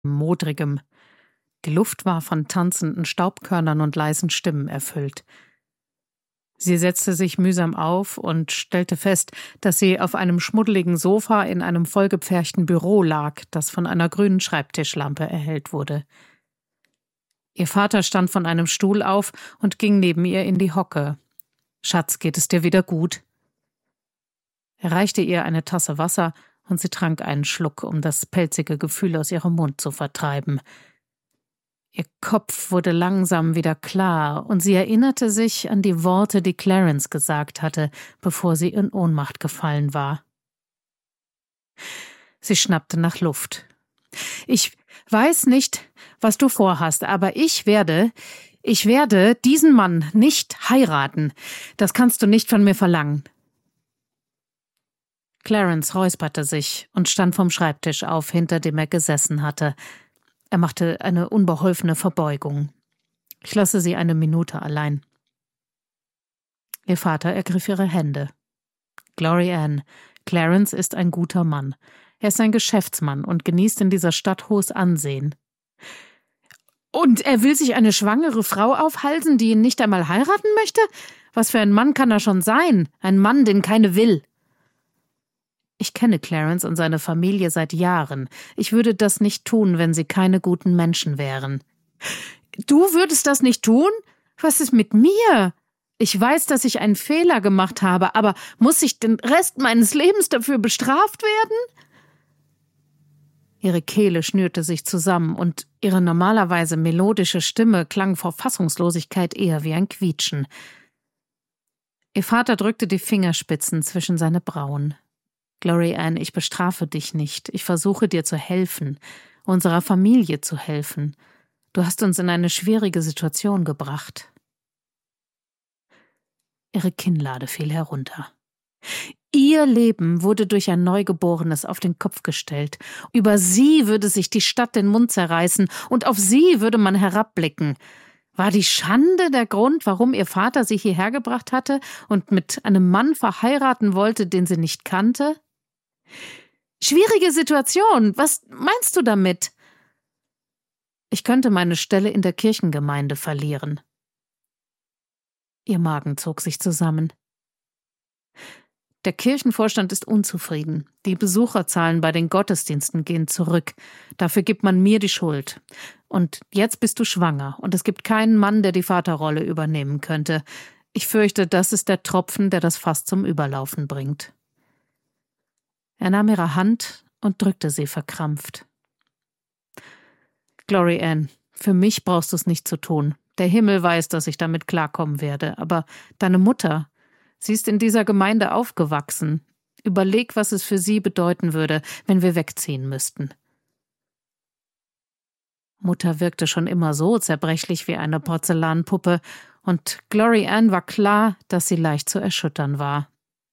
modrigem. Die Luft war von tanzenden Staubkörnern und leisen Stimmen erfüllt. Sie setzte sich mühsam auf und stellte fest, dass sie auf einem schmuddeligen Sofa in einem vollgepferchten Büro lag, das von einer grünen Schreibtischlampe erhellt wurde. Ihr Vater stand von einem Stuhl auf und ging neben ihr in die Hocke. »Schatz, geht es dir wieder gut?« Er reichte ihr eine Tasse Wasser und sie trank einen Schluck, um das pelzige Gefühl aus ihrem Mund zu vertreiben. Ihr Kopf wurde langsam wieder klar und sie erinnerte sich an die Worte, die Clarence gesagt hatte, bevor sie in Ohnmacht gefallen war. Sie schnappte nach Luft. »Ich weiß nicht, was du vorhast, aber ich werde diesen Mann nicht heiraten. Das kannst du nicht von mir verlangen.« Clarence räusperte sich und stand vom Schreibtisch auf, hinter dem er gesessen hatte. Er machte eine unbeholfene Verbeugung. »Ich lasse Sie eine Minute allein.« Ihr Vater ergriff ihre Hände. »Glory Ann, Clarence ist ein guter Mann. Er ist ein Geschäftsmann und genießt in dieser Stadt hohes Ansehen.« »Und er will sich eine schwangere Frau aufhalsen, die ihn nicht einmal heiraten möchte? Was für ein Mann kann er schon sein? Ein Mann, den keine will.« »Ich kenne Clarence und seine Familie seit Jahren. Ich würde das nicht tun, wenn sie keine guten Menschen wären.« »Du würdest das nicht tun? Was ist mit mir? Ich weiß, dass ich einen Fehler gemacht habe, aber muss ich den Rest meines Lebens dafür bestraft werden?« Ihre Kehle schnürte sich zusammen und ihre normalerweise melodische Stimme klang vor Fassungslosigkeit eher wie ein Quietschen. Ihr Vater drückte die Fingerspitzen zwischen seine Brauen. »Glory Ann, ich bestrafe dich nicht. Ich versuche dir zu helfen, unserer Familie zu helfen. Du hast uns in eine schwierige Situation gebracht.« Ihre Kinnlade fiel herunter. Ihr Leben wurde durch ein Neugeborenes auf den Kopf gestellt. Über sie würde sich die Stadt den Mund zerreißen und auf sie würde man herabblicken. War die Schande der Grund, warum ihr Vater sie hierher gebracht hatte und mit einem Mann verheiraten wollte, den sie nicht kannte? »Schwierige Situation, was meinst du damit?« »Ich könnte meine Stelle in der Kirchengemeinde verlieren.« Ihr Magen zog sich zusammen. »Der Kirchenvorstand ist unzufrieden. Die Besucherzahlen bei den Gottesdiensten gehen zurück. Dafür gibt man mir die Schuld. Und jetzt bist du schwanger und es gibt keinen Mann, der die Vaterrolle übernehmen könnte. Ich fürchte, das ist der Tropfen, der das Fass zum Überlaufen bringt.« Er nahm ihre Hand und drückte sie verkrampft. »Glory Ann, für mich brauchst du es nicht zu tun. Der Himmel weiß, dass ich damit klarkommen werde. Aber deine Mutter, sie ist in dieser Gemeinde aufgewachsen. Überleg, was es für sie bedeuten würde, wenn wir wegziehen müssten.« Mutter wirkte schon immer so zerbrechlich wie eine Porzellanpuppe, und Glory Ann war klar, dass sie leicht zu erschüttern war.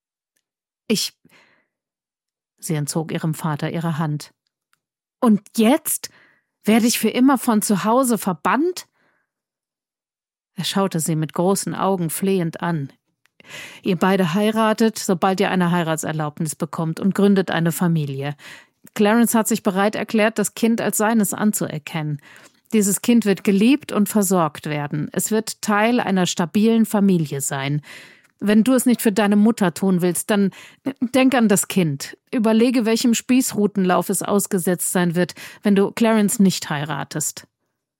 Sie entzog ihrem Vater ihre Hand. »Und jetzt? Werde ich für immer von zu Hause verbannt?« Er schaute sie mit großen Augen flehend an. »Ihr beide heiratet, sobald ihr eine Heiratserlaubnis bekommt und gründet eine Familie. Clarence hat sich bereit erklärt, das Kind als seines anzuerkennen. Dieses Kind wird geliebt und versorgt werden. Es wird Teil einer stabilen Familie sein. Wenn du es nicht für deine Mutter tun willst, dann denk an das Kind. Überlege, welchem Spießrutenlauf es ausgesetzt sein wird, wenn du Clarence nicht heiratest.«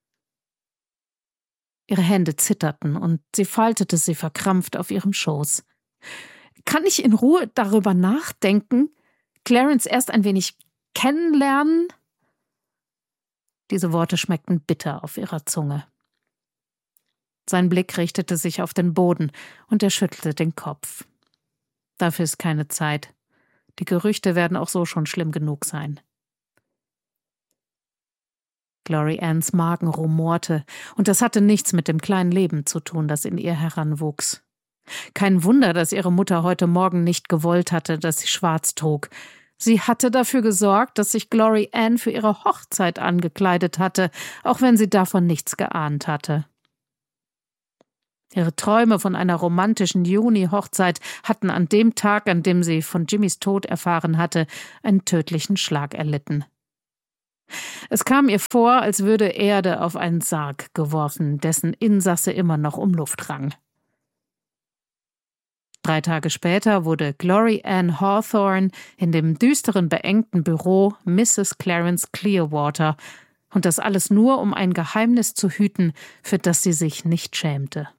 Ihre Hände zitterten und sie faltete sie verkrampft auf ihrem Schoß. »Kann ich in Ruhe darüber nachdenken? Clarence erst ein wenig kennenlernen?« Diese Worte schmeckten bitter auf ihrer Zunge. Sein Blick richtete sich auf den Boden und er schüttelte den Kopf. »Dafür ist keine Zeit. Die Gerüchte werden auch so schon schlimm genug sein.« Glory Anns Magen rumorte, und das hatte nichts mit dem kleinen Leben zu tun, das in ihr heranwuchs. Kein Wunder, dass ihre Mutter heute Morgen nicht gewollt hatte, dass sie schwarz trug. Sie hatte dafür gesorgt, dass sich Glory Ann für ihre Hochzeit angekleidet hatte, auch wenn sie davon nichts geahnt hatte. Ihre Träume von einer romantischen Juni-Hochzeit hatten an dem Tag, an dem sie von Jimmys Tod erfahren hatte, einen tödlichen Schlag erlitten. Es kam ihr vor, als würde Erde auf einen Sarg geworfen, dessen Insasse immer noch um Luft rang. 3 Tage später wurde Glory Ann Hawthorne in dem düsteren, beengten Büro Mrs. Clarence Clearwater, und das alles nur, um ein Geheimnis zu hüten, für das sie sich nicht schämte.